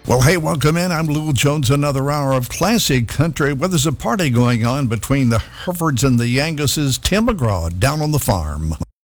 Well, hey, welcome in. I'm Lou Jones, another hour of classic country. Well, there's a party going on between the Herefords and the Anguses. Tim McGraw down on the farm.